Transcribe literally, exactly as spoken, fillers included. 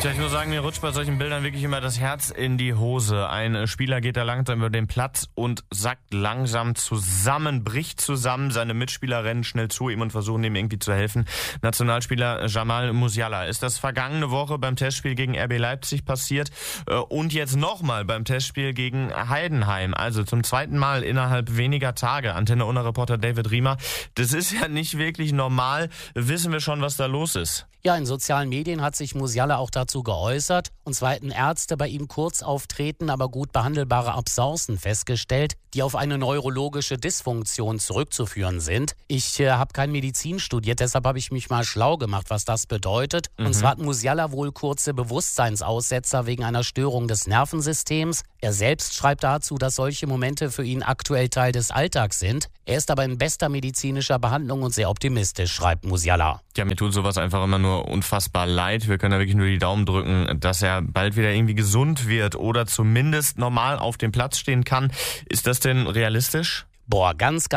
Tja, ich muss sagen, mir rutscht bei solchen Bildern wirklich immer das Herz in die Hose. Ein Spieler geht da langsam über den Platz und sackt langsam zusammen, bricht zusammen. Seine Mitspieler rennen schnell zu ihm und versuchen ihm irgendwie zu helfen. Nationalspieler Jamal Musiala ist das vergangene Woche beim Testspiel gegen R B Leipzig passiert und jetzt nochmal beim Testspiel gegen Heidenheim. Also zum zweiten Mal innerhalb weniger Tage. Antenne-Unna-Reporter David Riemer. Das ist ja nicht wirklich normal. Wissen wir schon, was da los ist? Ja, in sozialen Medien hat sich Musiala auch dazu geäußert. Und zwar hätten Ärzte bei ihm kurz auftreten, aber gut behandelbare Abscencen festgestellt, die auf eine neurologische Dysfunktion zurückzuführen sind. Ich äh, habe kein Medizin studiert, deshalb habe ich mich mal schlau gemacht, was das bedeutet. Mhm. Und zwar hat Musiala wohl kurze Bewusstseinsaussetzer wegen einer Störung des Nervensystems. Er selbst schreibt dazu, dass solche Momente für ihn aktuell Teil des Alltags sind. Er ist aber in bester medizinischer Behandlung und sehr optimistisch, schreibt Musiala. Ja, mir tut sowas einfach immer nur unfassbar leid. Wir können da wirklich nur die Daumen drücken, dass er bald wieder irgendwie gesund wird oder zumindest normal auf dem Platz stehen kann. Ist das denn realistisch? Boah, ganz, ganz